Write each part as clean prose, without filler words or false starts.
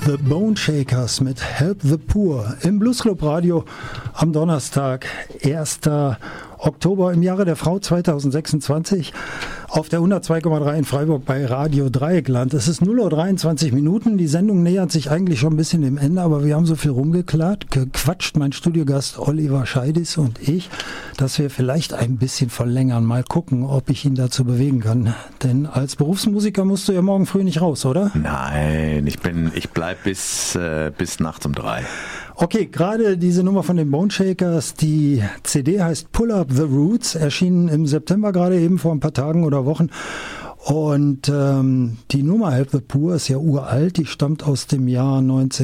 The Bone Shakers mit Help the Poor im Bluesclub Radio am Donnerstag, 1. Oktober im Jahre der Frau 2026 auf der 102,3 in Freiburg bei Radio Dreieckland. Es ist 0:23 Uhr. Die Sendung nähert sich eigentlich schon ein bisschen dem Ende, aber wir haben so viel gequatscht, mein Studiogast Oliver Scheidis und ich, dass wir vielleicht ein bisschen verlängern. Mal gucken, ob ich ihn dazu bewegen kann. Denn als Berufsmusiker musst du ja morgen früh nicht raus, oder? Nein, ich bleib bis nachts um 3. Okay, gerade diese Nummer von den Bone Shakers, die CD heißt Pull Up the Roots, erschienen im September gerade eben vor ein paar Tagen oder Wochen. Und die Nummer Help the Poor ist ja uralt, die stammt aus dem Jahr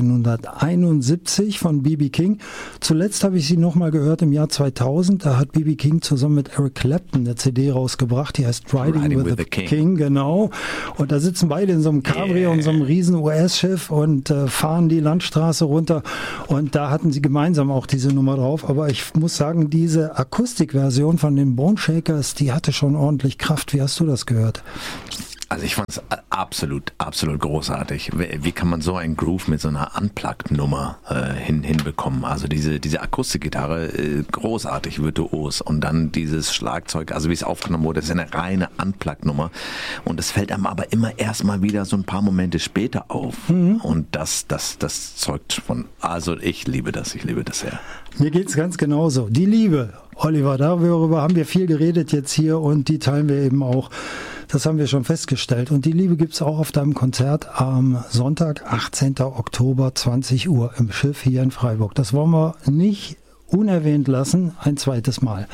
1971 von B.B. King. Zuletzt habe ich sie nochmal gehört im Jahr 2000, da hat B.B. King zusammen mit Eric Clapton eine CD rausgebracht, die heißt Riding with the King, genau. Und da sitzen beide in so einem Cabrio und so einem riesen US-Schiff und fahren die Landstraße runter und da hatten sie gemeinsam auch diese Nummer drauf. Aber ich muss sagen, diese Akustikversion von den Bone Shakers, die hatte schon ordentlich Kraft. Wie hast du das gehört? Also ich fand es absolut großartig. Wie kann man so einen Groove mit so einer Unplugged-Nummer hinbekommen? Also diese Akustikgitarre, großartig, virtuos. Und dann dieses Schlagzeug, also wie es aufgenommen wurde, das ist eine reine Unplugged-Nummer. Und es fällt einem aber immer erstmal wieder so ein paar Momente später auf. Mhm. Und das zeugt von, also ich liebe das sehr. Mir geht's ganz genauso. Die Liebe, Oliver, darüber haben wir viel geredet jetzt hier und die teilen wir eben auch. Das haben wir schon festgestellt. Und die Liebe gibt's auch auf deinem Konzert am Sonntag, 18. Oktober, 20 Uhr im Schiff hier in Freiburg. Das wollen wir nicht unerwähnt lassen, ein zweites Mal.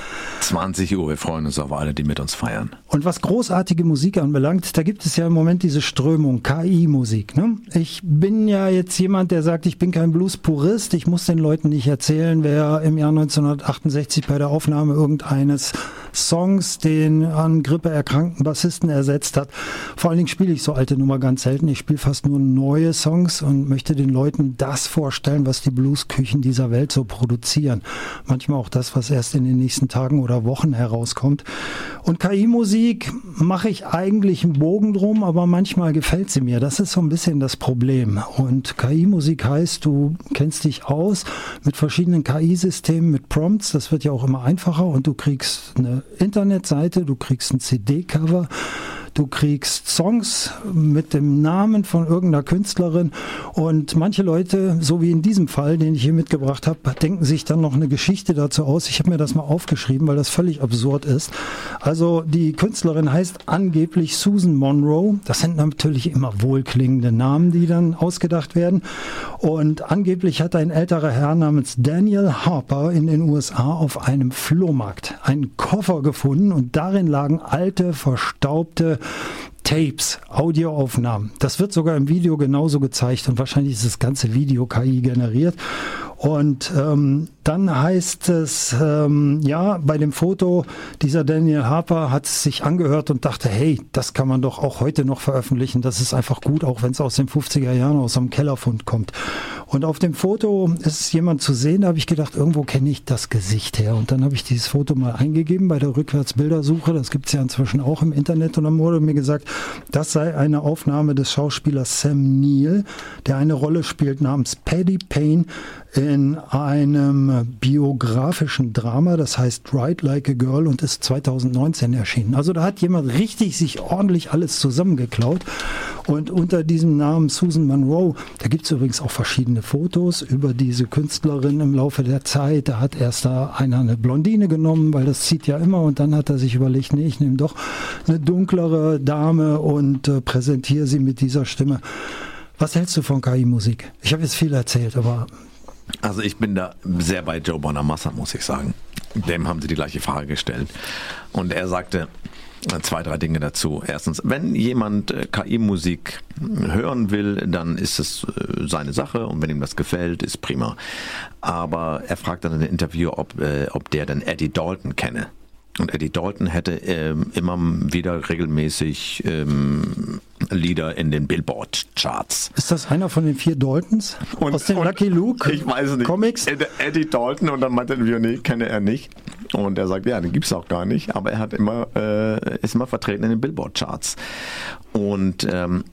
20 Uhr, wir freuen uns auf alle, die mit uns feiern. Und was großartige Musik anbelangt, da gibt es ja im Moment diese Strömung, KI-Musik. Ne? Ich bin ja jetzt jemand, der sagt, ich bin kein Blues-Purist, ich muss den Leuten nicht erzählen, wer im Jahr 1968 bei der Aufnahme irgendeines Songs den an Grippe erkrankten Bassisten ersetzt hat. Vor allen Dingen spiele ich so alte Nummer ganz selten. Ich spiele fast nur neue Songs und möchte den Leuten das vorstellen, was die Bluesküchen dieser Welt so produzieren. Manchmal auch das, was erst in den nächsten Tagen oder Wochen herauskommt. Und KI-Musik mache ich eigentlich einen Bogen drum, aber manchmal gefällt sie mir. Das ist so ein bisschen das Problem. Und KI-Musik heißt, du kennst dich aus mit verschiedenen KI-Systemen, mit Prompts. Das wird ja auch immer einfacher und du kriegst eine Internetseite, du kriegst ein CD-Cover, du kriegst Songs mit dem Namen von irgendeiner Künstlerin und manche Leute, so wie in diesem Fall, den ich hier mitgebracht habe, denken sich dann noch eine Geschichte dazu aus. Ich habe mir das mal aufgeschrieben, weil das völlig absurd ist. Also die Künstlerin heißt angeblich Susan Monroe. Das sind natürlich immer wohlklingende Namen, die dann ausgedacht werden. Und angeblich hat ein älterer Herr namens Daniel Harper in den USA auf einem Flohmarkt einen Koffer gefunden und darin lagen alte, verstaubte Tapes, Audioaufnahmen. Das wird sogar im Video genauso gezeigt und wahrscheinlich ist das ganze Video KI generiert. Und dann heißt es, bei dem Foto, dieser Daniel Harper hat es sich angehört und dachte, hey, das kann man doch auch heute noch veröffentlichen. Das ist einfach gut, auch wenn es aus den 50er Jahren aus einem Kellerfund kommt. Und auf dem Foto ist jemand zu sehen, da habe ich gedacht, irgendwo kenne ich das Gesicht her. Und dann habe ich dieses Foto mal eingegeben bei der Rückwärtsbildersuche. Das gibt es ja inzwischen auch im Internet. Und dann wurde mir gesagt, das sei eine Aufnahme des Schauspielers Sam Neill, der eine Rolle spielt namens Paddy Payne in einem biografischen Drama, das heißt Ride Like a Girl und ist 2019 erschienen. Also da hat jemand richtig sich ordentlich alles zusammengeklaut. Und unter diesem Namen Susan Monroe, da gibt es übrigens auch verschiedene Fotos über diese Künstlerin im Laufe der Zeit. Da hat erst einer eine Blondine genommen, weil das zieht ja immer und dann hat er sich überlegt, nee, ich nehme doch eine dunklere Dame und präsentiere sie mit dieser Stimme. Was hältst du von KI-Musik? Ich habe jetzt viel erzählt, aber... Also ich bin da sehr bei Joe Bonamassa, muss ich sagen. Dem haben sie die gleiche Frage gestellt. Und er sagte 2, 3 Dinge dazu. Erstens, wenn jemand KI-Musik hören will, dann ist es seine Sache und wenn ihm das gefällt, ist prima. Aber er fragt dann in einem Interview, ob der denn Eddie Dalton kenne. Und Eddie Dalton hätte immer wieder regelmäßig Lieder in den Billboard-Charts. Ist das einer von den 4 Daltons? Aus den Lucky Luke ich weiß es nicht. Comics? Eddie Dalton und dann meinte er, nee, kenne er nicht. Und er sagt, ja, den gibt's auch gar nicht, aber er hat ist immer vertreten in den Billboard-Charts. Und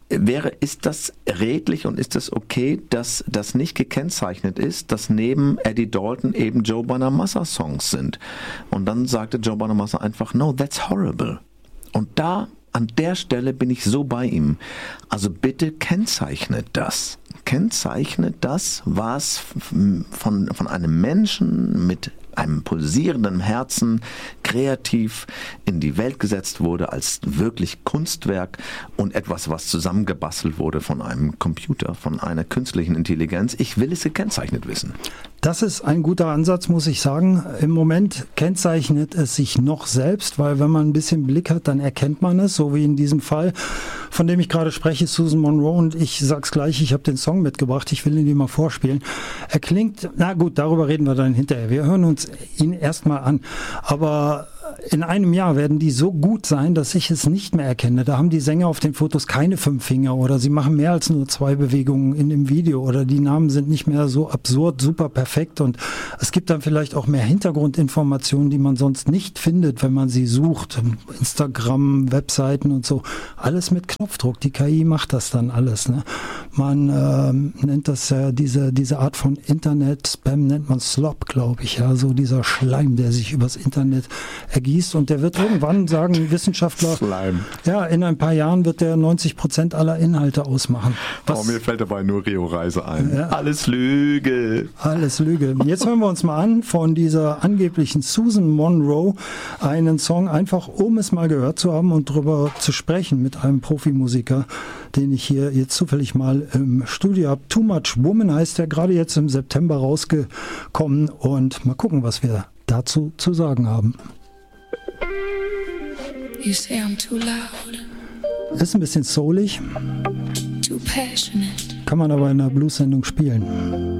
ist das redlich und ist das okay, dass das nicht gekennzeichnet ist, dass neben Eddie Dalton eben Joe Bonamassa Songs sind? Und dann sagte Joe Bonamassa einfach, no, that's horrible. Und da, an der Stelle bin ich so bei ihm. Also bitte kennzeichnet das. Kennzeichnet das, was von einem Menschen mit einem pulsierenden Herzen kreativ in die Welt gesetzt wurde als wirklich Kunstwerk und etwas, was zusammengebastelt wurde von einem Computer, von einer künstlichen Intelligenz. Ich will es gekennzeichnet wissen. Das ist ein guter Ansatz, muss ich sagen. Im Moment kennzeichnet es sich noch selbst, weil wenn man ein bisschen Blick hat, dann erkennt man es, so wie in diesem Fall, von dem ich gerade spreche, Susan Monroe, und ich sag's gleich, ich habe den Song mitgebracht, ich will ihn dir mal vorspielen. Er klingt, na gut, darüber reden wir dann hinterher. Wir hören uns ihn erstmal an, aber in einem Jahr werden die so gut sein, dass ich es nicht mehr erkenne. Da haben die Sänger auf den Fotos keine 5 Finger oder sie machen mehr als nur 2 Bewegungen in dem Video oder die Namen sind nicht mehr so absurd, super perfekt und es gibt dann vielleicht auch mehr Hintergrundinformationen, die man sonst nicht findet, wenn man sie sucht. Instagram, Webseiten und so. Alles mit Knopfdruck. Die KI macht das dann alles. Ne? Man nennt das ja diese Art von Internet-Spam nennt man Slop, glaube ich. Ja, so dieser Schleim, der sich übers Internet ergießt und der wird irgendwann, sagen Wissenschaftler, Slime. Ja, in ein paar Jahren wird der 90% aller Inhalte ausmachen. Mir fällt dabei nur Rio Reise ein. Ja. Alles Lüge. Alles Lüge. Jetzt hören wir uns mal an von dieser angeblichen Susan Monroe einen Song, einfach um es mal gehört zu haben und drüber zu sprechen mit einem Profimusiker, den ich hier jetzt zufällig mal im Studio habe. Too Much Woman heißt der, gerade jetzt im September rausgekommen und mal gucken, was wir dazu zu sagen haben. You say I'm too loud. Ist ein bisschen soulig. Too passionate. Kann man aber in einer Blues-Sendung spielen.